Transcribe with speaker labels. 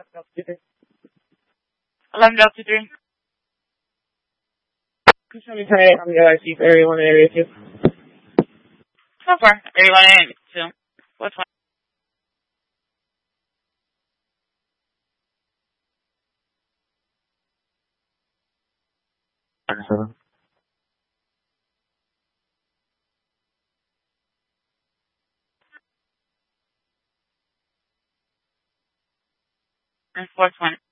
Speaker 1: 11 Delta 3.
Speaker 2: Could you tell me how on the LIC for Area 1 and Area 2?
Speaker 1: So far, Area 1 and 2. What's one?
Speaker 3: Seven.
Speaker 1: And 420.